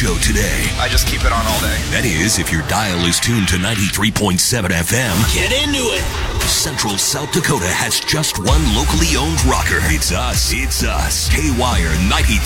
show today. I just keep it on all day. That is, if your dial is tuned to 93.7 FM. Get into it. Central South Dakota has just one locally owned rocker. It's us. K-Wire 93.